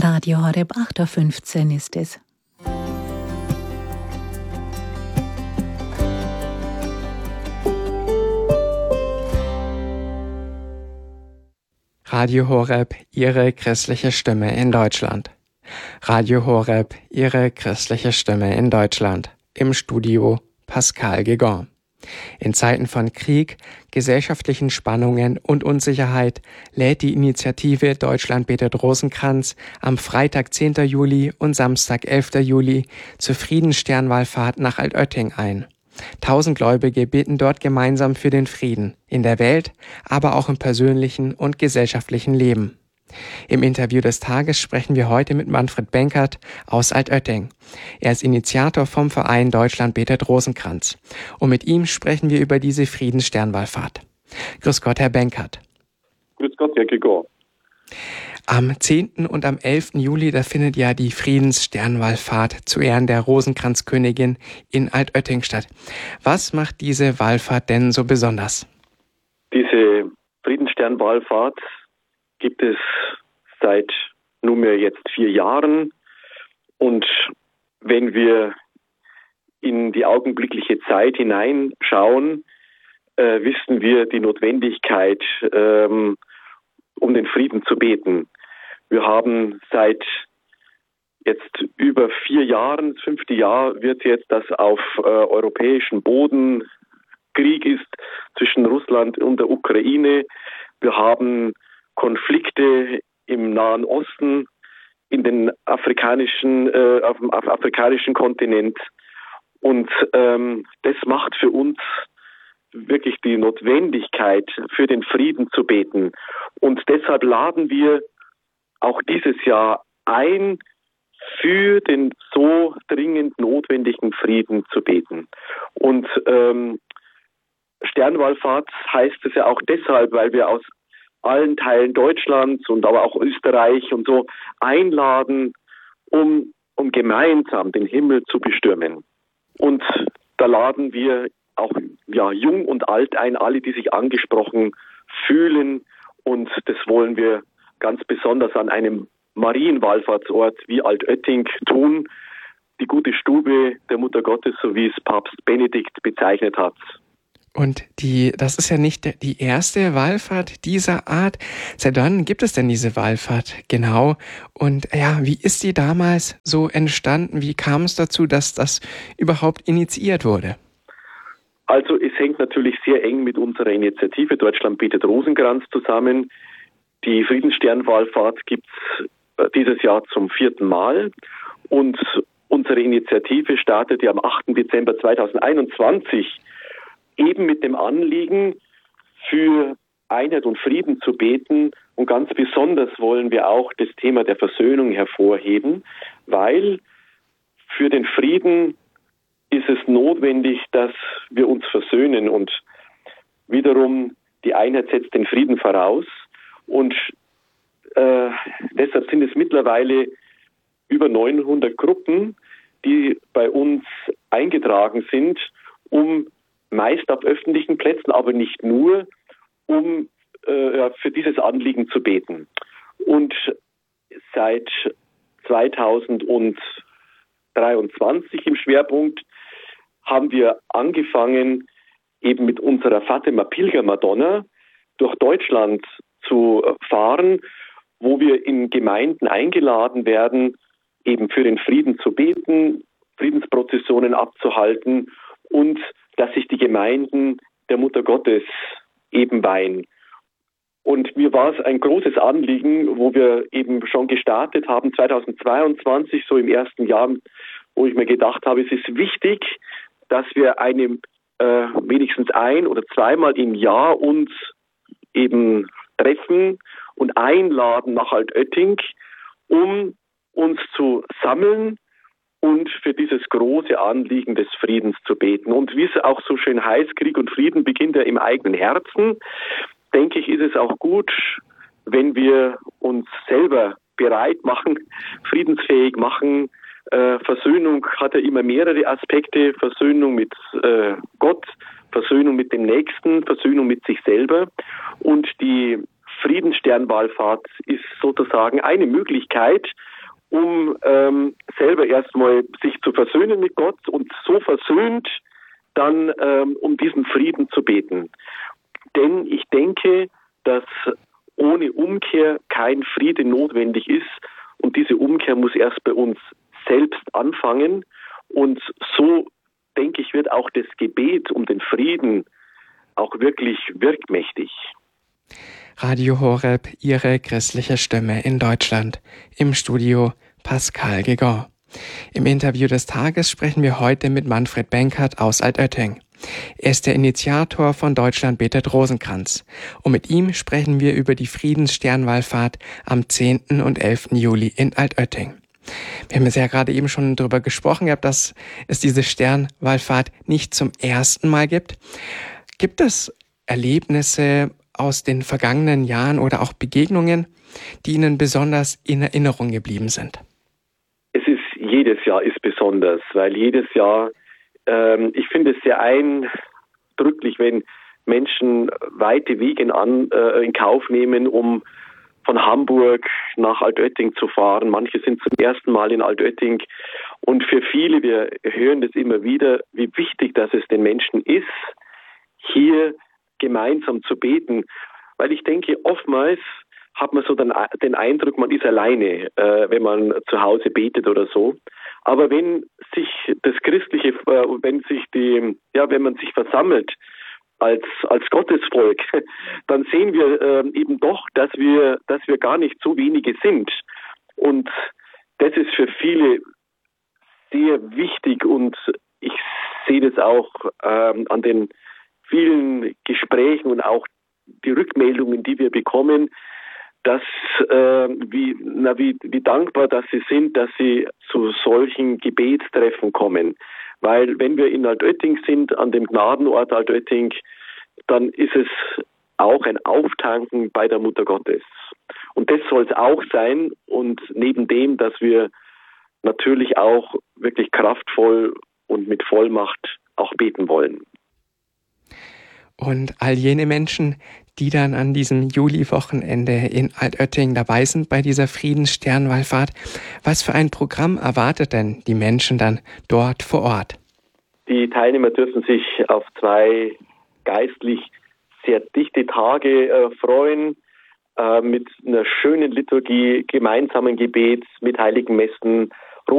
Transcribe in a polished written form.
Radio Horeb 8.15 Uhr ist es. Radio Horeb, Ihre christliche Stimme in Deutschland. Radio Horeb, Ihre christliche Stimme in Deutschland. Im Studio Pascal Gegon. In Zeiten von Krieg, gesellschaftlichen Spannungen und Unsicherheit lädt die Initiative Deutschland betet Rosenkranz am Freitag 10. Juli und Samstag 11. Juli zur Friedenssternwallfahrt nach Altötting ein. 1000 Gläubige beten dort gemeinsam für den Frieden in der Welt, aber auch im persönlichen und gesellschaftlichen Leben. Im Interview des Tages sprechen wir heute mit Manfred Benkert aus Altötting. Er ist Initiator vom Verein Deutschland betet Rosenkranz. Und mit ihm sprechen wir über diese Friedenssternwallfahrt. Grüß Gott, Herr Benkert. Grüß Gott, Herr Gregor. Am 10. und am 11. Juli, da findet ja die Friedenssternwallfahrt zu Ehren der Rosenkranzkönigin in Altötting statt. Was macht diese Wallfahrt denn so besonders? Diese Friedenssternwallfahrt gibt es seit nunmehr jetzt 4 Jahren. Und wenn wir in die augenblickliche Zeit hineinschauen, wissen wir die Notwendigkeit, um den Frieden zu beten. Wir haben seit jetzt über 4 Jahren, das 5. Jahr wird jetzt, dass auf europäischem Boden Krieg ist zwischen Russland und der Ukraine. Wir haben Konflikte im Nahen Osten, in den auf dem afrikanischen Kontinent. Und das macht für uns wirklich die Notwendigkeit, für den Frieden zu beten. Und deshalb laden wir auch dieses Jahr ein, für den so dringend notwendigen Frieden zu beten. Und Sternwallfahrt heißt es ja auch deshalb, weil wir aus allen Teilen Deutschlands und aber auch Österreich und so einladen, um gemeinsam den Himmel zu bestürmen. Und da laden wir auch jung und alt ein, alle, die sich angesprochen fühlen. Und das wollen wir ganz besonders an einem Marienwallfahrtsort wie Altötting tun, die gute Stube der Mutter Gottes, so wie es Papst Benedikt bezeichnet hat. Und das ist ja nicht die erste Wallfahrt dieser Art. Seit wann gibt es denn diese Wallfahrt genau? Und ja, wie ist die damals so entstanden? Wie kam es dazu, dass das überhaupt initiiert wurde? Also es hängt natürlich sehr eng mit unserer Initiative Deutschland betet Rosenkranz zusammen. Die Friedenssternwallfahrt gibt es dieses Jahr zum 4. Mal. Und unsere Initiative startet ja am 8. Dezember 2021 eben mit dem Anliegen, für Einheit und Frieden zu beten. Und ganz besonders wollen wir auch das Thema der Versöhnung hervorheben, weil für den Frieden ist es notwendig, dass wir uns versöhnen. Und wiederum die Einheit setzt den Frieden voraus. Und deshalb sind es mittlerweile über 900 Gruppen, die bei uns eingetragen sind, um meist auf öffentlichen Plätzen, aber nicht nur, um für dieses Anliegen zu beten. Und seit 2023 im Schwerpunkt haben wir angefangen, eben mit unserer Fatima Pilgermadonna durch Deutschland zu fahren, wo wir in Gemeinden eingeladen werden, eben für den Frieden zu beten, Friedensprozessionen abzuhalten und dass sich die Gemeinden der Mutter Gottes eben weihen. Und mir war es ein großes Anliegen, wo wir eben schon gestartet haben, 2022, so im ersten Jahr, wo ich mir gedacht habe, es ist wichtig, dass wir wenigstens 1- oder 2-mal im Jahr uns eben treffen und einladen nach Altötting, um uns zu sammeln und für dieses große Anliegen des Friedens zu beten. Und wie es auch so schön heißt, Krieg und Frieden beginnt ja im eigenen Herzen, denke ich, ist es auch gut, wenn wir uns selber bereit machen, friedensfähig machen. Versöhnung hat ja immer mehrere Aspekte. Versöhnung mit Gott, Versöhnung mit dem Nächsten, Versöhnung mit sich selber. Und die Friedenssternwallfahrt ist sozusagen eine Möglichkeit, um selber erstmal sich zu versöhnen mit Gott und so versöhnt dann um diesen Frieden zu beten. Denn ich denke, dass ohne Umkehr kein Friede notwendig ist und diese Umkehr muss erst bei uns selbst anfangen und so, denke ich, wird auch das Gebet um den Frieden auch wirklich wirkmächtig. Radio Horeb, Ihre christliche Stimme in Deutschland. Im Studio Pascal Guégan. Im Interview des Tages sprechen wir heute mit Manfred Benkert aus Altötting. Er ist der Initiator von Deutschland betet Rosenkranz. Und mit ihm sprechen wir über die Friedenssternwallfahrt am 10. und 11. Juli in Altötting. Wir haben es ja gerade eben schon darüber gesprochen gehabt, dass es diese Sternwallfahrt nicht zum ersten Mal gibt. Gibt es Erlebnisse aus den vergangenen Jahren oder auch Begegnungen, die Ihnen besonders in Erinnerung geblieben sind? Jedes Jahr ist besonders, weil jedes Jahr, ich finde es sehr eindrücklich, wenn Menschen weite Wege in Kauf nehmen, um von Hamburg nach Altötting zu fahren. Manche sind zum ersten Mal in Altötting. Und für viele, wir hören das immer wieder, wie wichtig das es den Menschen ist, hier gemeinsam zu beten. Weil ich denke, oftmals hat man so den Eindruck, man ist alleine, wenn man zu Hause betet oder so. Aber wenn sich das Christliche, wenn man sich versammelt als Gottesvolk, dann sehen wir eben doch, dass wir gar nicht so wenige sind. Und das ist für viele sehr wichtig und ich sehe das auch an den vielen Gesprächen und auch die Rückmeldungen, die wir bekommen, dass wie dankbar dass sie sind, dass sie zu solchen Gebetstreffen kommen. Weil wenn wir in Altötting sind, an dem Gnadenort Altötting, dann ist es auch ein Auftanken bei der Mutter Gottes. Und das soll es auch sein. Und neben dem, dass wir natürlich auch wirklich kraftvoll und mit Vollmacht auch beten wollen. Und all jene Menschen, die dann an diesem Juli-Wochenende in Altötting dabei sind bei dieser Friedenssternwallfahrt, was für ein Programm erwartet denn die Menschen dann dort vor Ort? Die Teilnehmer dürfen sich auf 2 geistlich sehr dichte Tage freuen, mit einer schönen Liturgie, gemeinsamen Gebet, mit heiligen Messen,